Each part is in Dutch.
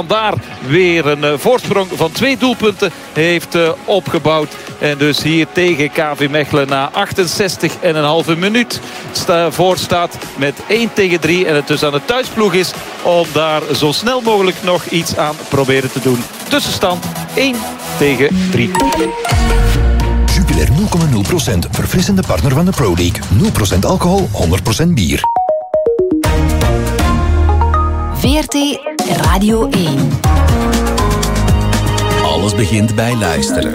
Standaard weer een voorsprong van 2 doelpunten heeft opgebouwd. En dus hier tegen KV Mechelen na 68,5 minuut voor staat met 1-3. En het dus aan de thuisploeg is om daar zo snel mogelijk nog iets aan proberen te doen. Tussenstand 1-3. Jupiler 0,0%. Verfrissende partner van de Pro League. 0% alcohol, 100% bier. VRT Radio 1. Alles begint bij luisteren.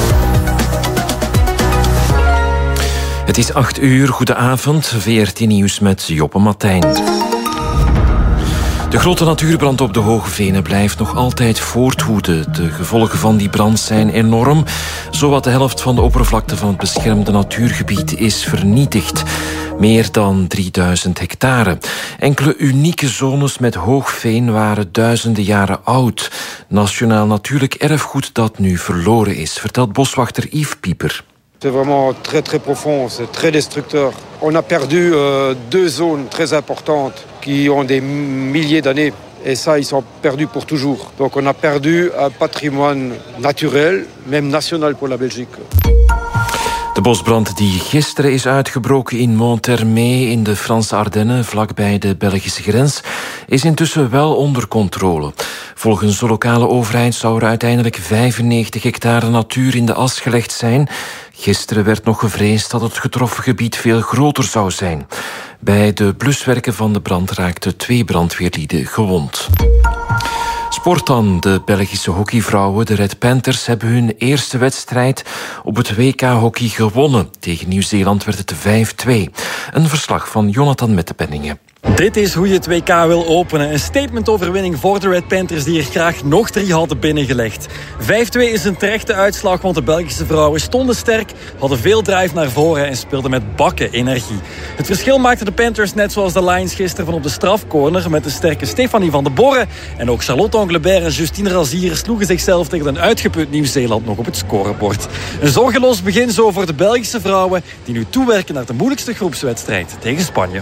Het is 8 uur, goedenavond. VRT Nieuws met Joppe Martijn. De grote natuurbrand op de Hoge Venen blijft nog altijd voortwoeden. De gevolgen van die brand zijn enorm. Zowat de helft van de oppervlakte van het beschermde natuurgebied is vernietigd. Meer dan 3000 hectare. Enkele unieke zones met hoog veen waren duizenden jaren oud. Nationaal natuurlijk erfgoed dat nu verloren is, vertelt boswachter Yves Pieper. C'est vraiment très très profond, c'est très destructeur. On a perdu 2 zones très importantes qui ont des milliers d'années. Et ça, ils sont perdus pour toujours. Donc on a perdu un patrimoine naturel, même national pour la Belgique. De bosbrand die gisteren is uitgebroken in Monthermé in de Franse Ardennen, vlakbij de Belgische grens, is intussen wel onder controle. Volgens de lokale overheid zou er uiteindelijk 95 hectare natuur in de as gelegd zijn. Gisteren werd nog gevreesd dat het getroffen gebied veel groter zou zijn. Bij de bluswerken van de brand raakten 2 brandweerlieden gewond. Sport dan. De Belgische hockeyvrouwen, de Red Panthers, hebben hun eerste wedstrijd op het WK-hockey gewonnen. Tegen Nieuw-Zeeland werd het 5-2. Een verslag van Jonathan Mettepenningen. Dit is hoe je het WK wil openen. Een statementoverwinning voor de Red Panthers die er graag nog 3 hadden binnengelegd. 5-2 is een terechte uitslag, want de Belgische vrouwen stonden sterk, hadden veel drive naar voren en speelden met bakken energie. Het verschil maakten de Panthers net zoals de Lions gisteren van op de strafcorner met de sterke Stefanie van de Borre. En ook Charlotte Anglebert en Justine Razier sloegen zichzelf tegen een uitgeput Nieuw-Zeeland nog op het scorebord. Een zorgeloos begin zo voor de Belgische vrouwen die nu toewerken naar de moeilijkste groepswedstrijd tegen Spanje.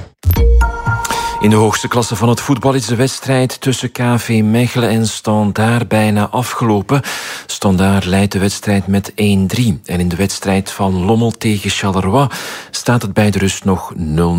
In de hoogste klasse van het voetbal is de wedstrijd tussen KV Mechelen en Standaard bijna afgelopen. Standaard leidt de wedstrijd met 1-3. En in de wedstrijd van Lommel tegen Charleroi staat het bij de rust nog 0-0.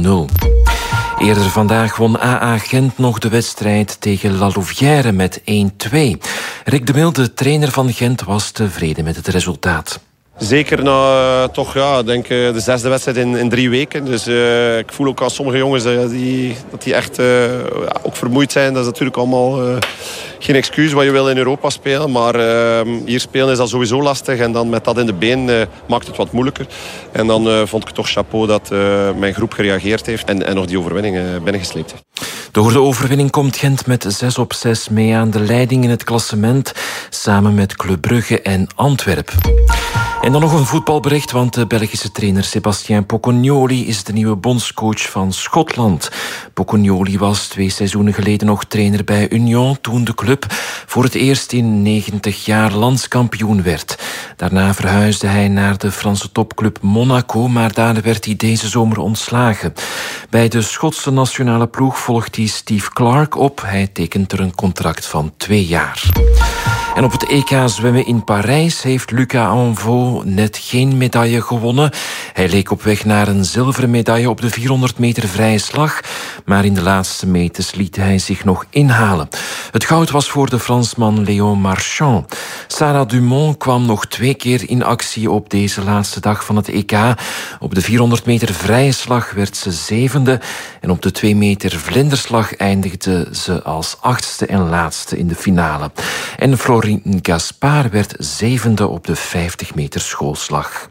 Eerder vandaag won AA Gent nog de wedstrijd tegen La Louvière met 1-2. Rick de Mil, de trainer van Gent, was tevreden met het resultaat. Zeker na denk de 6e wedstrijd in 3 weken. Dus ik voel ook aan sommige jongens dat die echt ook vermoeid zijn. Dat is natuurlijk allemaal geen excuus wat je wil in Europa spelen. Maar hier spelen is al sowieso lastig. En dan met dat in de been maakt het wat moeilijker. En dan vond ik toch chapeau dat mijn groep gereageerd heeft. En nog die overwinning binnengesleept heeft. Door de overwinning komt Gent met 6-6 mee aan de leiding in het klassement, samen met Club Brugge en Antwerpen. En dan nog een voetbalbericht, want de Belgische trainer Sébastien Pocognoli is de nieuwe bondscoach van Schotland. Pocognoli was 2 seizoenen geleden nog trainer bij Union, toen de club voor het eerst in 90 jaar landskampioen werd. Daarna verhuisde hij naar de Franse topclub Monaco, maar daar werd hij deze zomer ontslagen. Bij de Schotse nationale ploeg volgt hij Steve Clark op. Hij tekent er een contract van 2 jaar. En op het EK zwemmen in Parijs heeft Lucas Anvaux net geen medaille gewonnen. Hij leek op weg naar een zilveren medaille op de 400 meter vrije slag, maar in de laatste meters liet hij zich nog inhalen. Het goud was voor de Fransman Léon Marchand. Sarah Dumont kwam nog 2 keer in actie op deze laatste dag van het EK. Op de 400 meter vrije slag werd ze 7e en op de 2 meter vlinderslag eindigde ze als 8e en laatste in de finale. En Florine Gaspard werd 7e op de 50 meter schoolslag.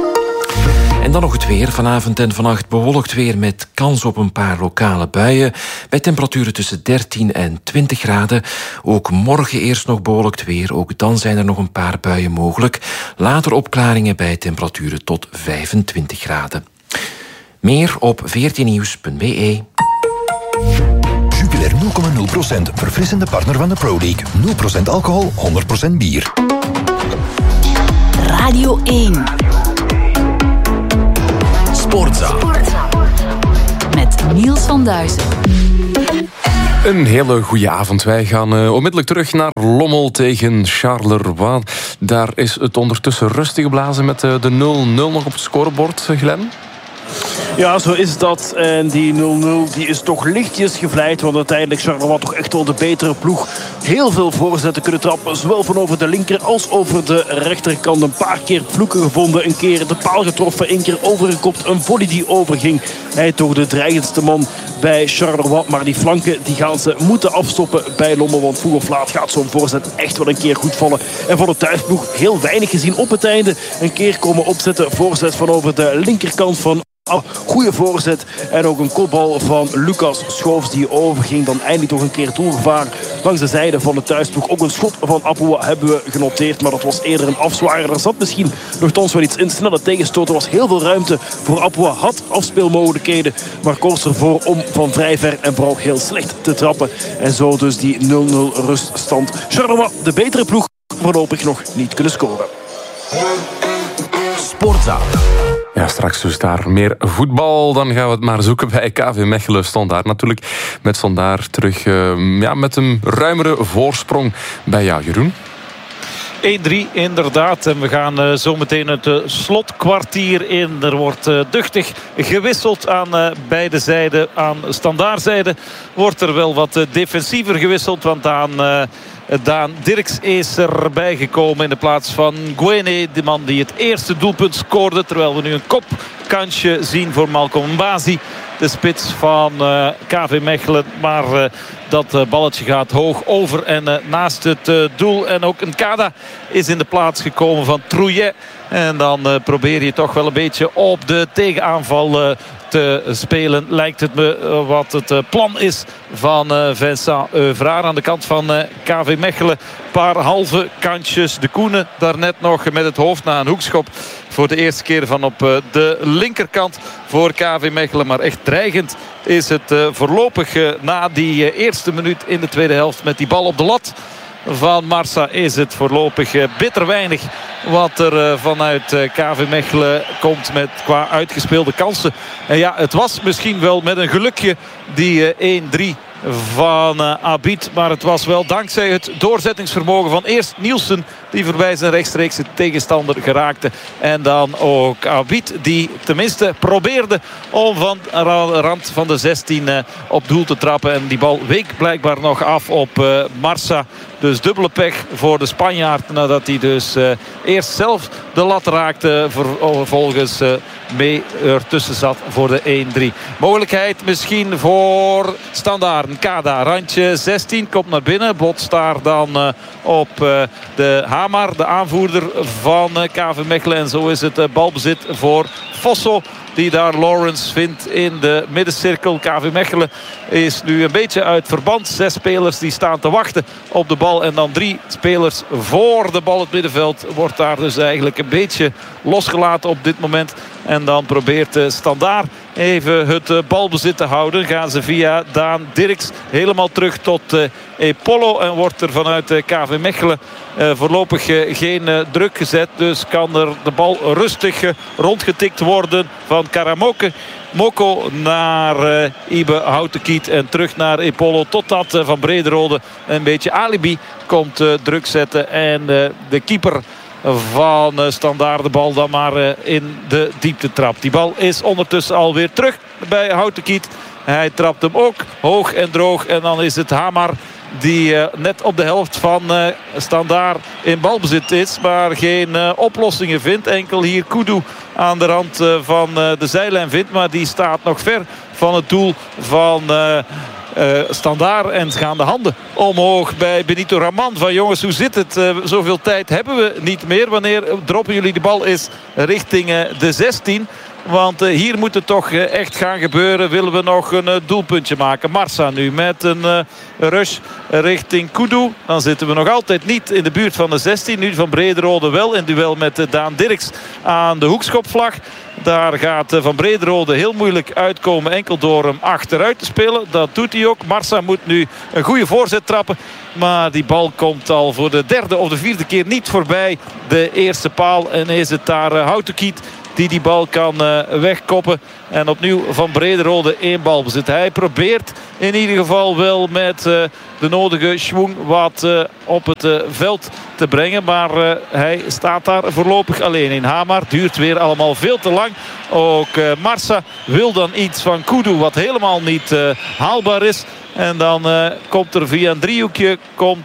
En dan nog het weer. Vanavond en vannacht bewolkt weer met kans op een paar lokale buien. Bij temperaturen tussen 13 en 20 graden. Ook morgen eerst nog bewolkt weer. Ook dan zijn er nog een paar buien mogelijk. Later opklaringen bij temperaturen tot 25 graden. Meer op vrtnieuws.be. Jupiler 0,0%. Verfrissende partner van de Pro League. 0% alcohol, 100% bier. Radio 1. Sportza. Met Niels van Duizen. Een hele goede avond. Wij gaan onmiddellijk terug naar Lommel tegen Charleroi. Daar is het ondertussen rustig geblazen met de 0-0 nog op het scorebord, Glenn. Ja, zo is dat. En die 0-0 die is toch lichtjes gevleid. Want uiteindelijk Charleroi toch echt wel de betere ploeg. Heel veel voorzetten kunnen trappen. Zowel van over de linker als over de rechterkant. Een paar keer vloeken gevonden. Een keer de paal getroffen. Een keer overgekopt. Een volley die overging. Hij toch de dreigendste man bij Charleroi. Maar die flanken die gaan ze moeten afstoppen bij Lommel. Want vroeg of laat gaat zo'n voorzet echt wel een keer goed vallen. En voor de thuisploeg heel weinig gezien op het einde. Een keer komen opzetten. Voorzet van over de linkerkant van goede voorzet en ook een kopbal van Lucas Schoofs die overging. Dan eindelijk toch een keer doelgevaar langs de zijde van de thuisploeg. Ook een schot van Apua hebben we genoteerd, maar dat was eerder een afzwaaier. Er zat misschien nogthans wel iets in. Snelle tegenstoten, er was heel veel ruimte voor Apua. Had afspeelmogelijkheden, maar koos ervoor om van vrij ver en vooral heel slecht te trappen. En zo dus die 0-0 ruststand. Charleroi, de betere ploeg, voorlopig nog niet kunnen scoren. Sportza. Ja, straks dus daar meer voetbal. Dan gaan we het maar zoeken bij KV Mechelen. Standaard natuurlijk. Met Standaard terug met een ruimere voorsprong bij jou, Jeroen. 1-3 inderdaad. En we gaan zometeen het slotkwartier in. Er wordt duchtig gewisseld aan beide zijden. Aan Standaardzijde wordt er wel wat defensiever gewisseld. Want Daan Dirks is erbij gekomen in de plaats van Guene. De man die het eerste doelpunt scoorde. Terwijl we nu een kopkansje zien voor Malcolm Mbazi. De spits van KV Mechelen. Maar dat balletje gaat hoog over en naast het doel. En ook een Kada is in de plaats gekomen van Trouillet. En dan probeer je toch wel een beetje op de tegenaanval te spelen. Lijkt het me wat het plan is van Vincent Euvraar aan de kant van KV Mechelen. Een paar halve kantjes. De Koenen daarnet nog met het hoofd na een hoekschop. Voor de eerste keer van op de linkerkant voor KV Mechelen. Maar echt dreigend is het voorlopig na die eerste minuut in de tweede helft met die bal op de lat van Marsa is het voorlopig bitter weinig wat er vanuit KV Mechelen komt met qua uitgespeelde kansen. En ja, het was misschien wel met een gelukje die 1-3 van Abid. Maar het was wel dankzij het doorzettingsvermogen van eerst Nielsen die voorbij zijn rechtstreekse tegenstander geraakte. En dan ook Abid die tenminste probeerde om van de rand van de 16 op doel te trappen. En die bal week blijkbaar nog af op Marsa. Dus dubbele pech voor de Spanjaard nadat hij dus eerst zelf de lat raakte. Vervolgens mee ertussen zat voor de 1-3. Mogelijkheid misschien voor Standaard. Kada, randje 16, komt naar binnen. Botst daar dan op de Hamar, de aanvoerder van KV Mechelen. En zo is het balbezit voor Fosso. Die daar Lawrence vindt in de middencirkel. KV Mechelen is nu een beetje uit verband. 6 spelers die staan te wachten op de bal. En dan 3 spelers voor de bal. Het middenveld wordt daar dus eigenlijk een beetje losgelaten op dit moment. En dan probeert Standaard even het balbezit te houden. Gaan ze via Daan Dirks helemaal terug tot Epollo. En wordt er vanuit KV Mechelen voorlopig geen druk gezet. Dus kan er de bal rustig rondgetikt worden van Karamoke. Moko naar Ibe Houtenkiet en terug naar Epollo. Totdat Van Brederode een beetje alibi komt druk zetten. En de keeper van Standaard de bal dan maar in de diepte trapt. Die bal is ondertussen alweer terug bij Houtenkiet. Hij trapt hem ook hoog en droog. En dan is het Hamar die net op de helft van Standaard in balbezit is. Maar geen oplossingen vindt. Enkel hier Kudu aan de rand van de zijlijn vindt. Maar die staat nog ver van het doel van Standaard. En gaan de handen omhoog bij Benito Raman. Van jongens, hoe zit het? Zoveel tijd hebben we niet meer. Wanneer droppen jullie de bal is richting de 16? Want hier moet het toch echt gaan gebeuren. Willen we nog een doelpuntje maken. Marsa nu met een rush richting Kudu. Dan zitten we nog altijd niet in de buurt van de 16. Nu Van Brederode wel in duel met Daan Dirks aan de hoekschopvlag. Daar gaat Van Brederode heel moeilijk uitkomen. Enkel door hem achteruit te spelen. Dat doet hij ook. Marsa moet nu een goede voorzet trappen. Maar die bal komt al voor de 3e of de 4e keer niet voorbij de eerste paal. En is het daar Houtenkiet die bal kan wegkoppen. En opnieuw Van Brederode 1 balbezit. Hij probeert in ieder geval wel met de nodige schwung wat op het veld te brengen. Maar hij staat daar voorlopig alleen in. Hamar duurt weer allemaal veel te lang. Ook Marsa wil dan iets van Kudu wat helemaal niet haalbaar is. En dan komt er via een driehoekje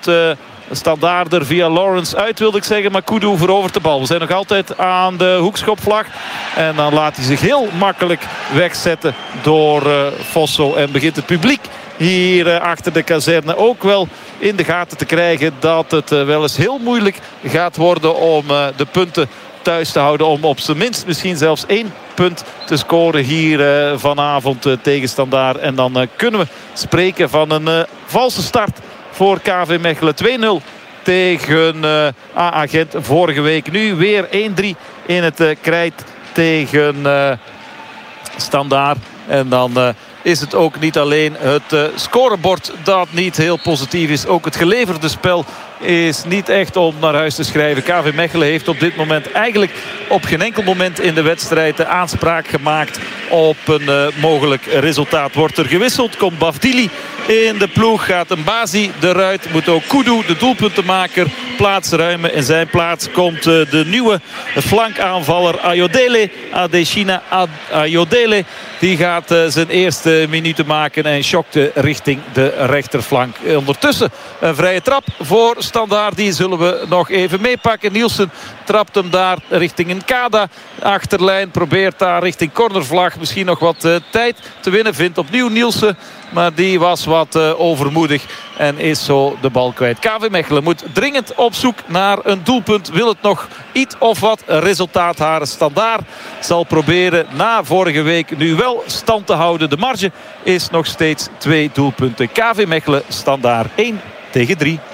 Standaard er via Lawrence uit, wilde ik zeggen. Maar Kudu verovert de bal. We zijn nog altijd aan de hoekschopvlag. En dan laat hij zich heel makkelijk wegzetten door Fosso. En begint het publiek hier achter de kazerne ook wel in de gaten te krijgen dat het wel eens heel moeilijk gaat worden om de punten thuis te houden. Om op zijn minst misschien zelfs 1 punt te scoren hier vanavond tegen Standaard. En dan kunnen we spreken van een valse start voor KV Mechelen. 2-0 tegen AA Gent vorige week. Nu weer 1-3 in het krijt tegen Standaard. En dan is het ook niet alleen het scorebord dat niet heel positief is. Ook het geleverde spel is niet echt om naar huis te schrijven. KV Mechelen heeft op dit moment eigenlijk op geen enkel moment in de wedstrijd de aanspraak gemaakt op een mogelijk resultaat. Wordt er gewisseld, komt Bafdili in de ploeg, gaat Mbazi eruit. Moet ook Kudu, de doelpuntenmaker, plaats ruimen. In zijn plaats komt de nieuwe flankaanvaller Ayodele, Adesina Ayodele. Die gaat zijn eerste minuten maken en schokte richting de rechterflank. Ondertussen een vrije trap voor Standaard. Die zullen we nog even meepakken. Nielsen trapt hem daar richting een Kada. Achterlijn probeert daar richting cornervlag misschien nog wat tijd te winnen. Vindt opnieuw Nielsen. Maar die was wat overmoedig en is zo de bal kwijt. KV Mechelen moet dringend op zoek naar een doelpunt. Wil het nog iets of wat resultaat halen. Standaard zal proberen na vorige week nu wel stand te houden. De marge is nog steeds 2 doelpunten. KV Mechelen Standaard 1-3.